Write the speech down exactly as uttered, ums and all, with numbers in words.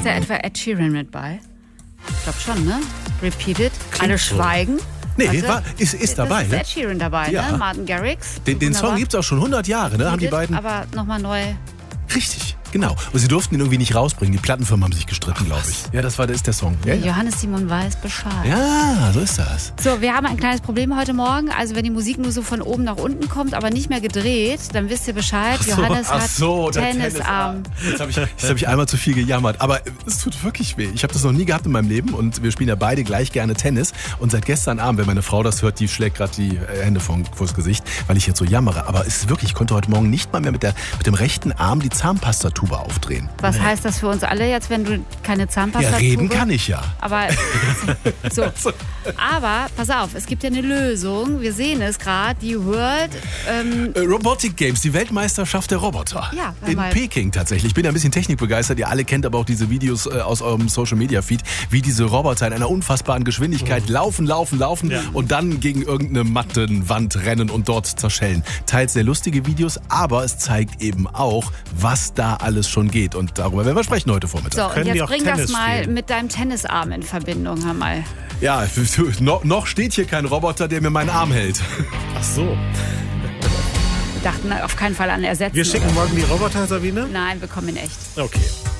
Ist da etwa Ed Sheeran mit bei? Ich glaube schon, ne? Repeated. Alle schweigen. Nee, Warte, war, ist, ist dabei. Ist Ne? Ed Sheeran dabei, ja. ne? Martin Garrix. Den, den Song gibt es auch schon hundert Jahre, ne? Haben die beiden. Aber nochmal neu. Richtig, genau. Und sie durften ihn irgendwie nicht rausbringen. Die Plattenfirmen haben sich gestritten, glaube ich. Ja, das war das ist der Song. Ja, ja. Johannes Simon weiß Bescheid. Ja, so ist das. So, wir haben ein kleines Problem heute Morgen. Also wenn die Musik nur so von oben nach unten kommt, aber nicht mehr gedreht, dann wisst ihr Bescheid. Ach so, Johannes ach hat so, der Tennisarm. Jetzt habe ich, jetzt hab ich einmal zu viel gejammert. Aber es tut wirklich weh. Ich habe das noch nie gehabt in meinem Leben. Und wir spielen ja beide gleich gerne Tennis. Und seit gestern Abend, wenn meine Frau das hört, die schlägt gerade die Hände vor, vors Gesicht, weil ich jetzt so jammere. Aber es ist wirklich, ich konnte heute Morgen nicht mal mehr mit, der, mit dem rechten Arm die Zahnpastatube aufdrehen. Was heißt das für uns alle jetzt, wenn du keine Zahnpasta Ja, reden kann ich ja. Aber so. Aber pass auf, es gibt ja eine Lösung. Wir sehen es gerade, die World ähm, äh, Robotic Games, die Weltmeisterschaft der Roboter. Ja, in mal. Peking tatsächlich. Ich bin ja ein bisschen technikbegeistert. Ihr alle kennt aber auch diese Videos äh, aus eurem Social Media Feed, wie diese Roboter in einer unfassbaren Geschwindigkeit mhm. laufen, laufen, laufen ja. und dann gegen irgendeine Mattenwand rennen und dort zerschellen. Teils sehr lustige Videos, aber es zeigt eben auch, was da alles schon geht. Und darüber werden wir sprechen heute Vormittag. So, und Können die jetzt auch bring Tennis das mal spielen? mit deinem Tennisarm in Verbindung, hör mal. Ja, noch, noch steht hier kein Roboter, der mir meinen Arm hält. Ach so. Wir dachten auf keinen Fall an Ersetzen. Wir schicken oder? morgen die Roboter, Sabine? Nein, wir kommen in echt. Okay.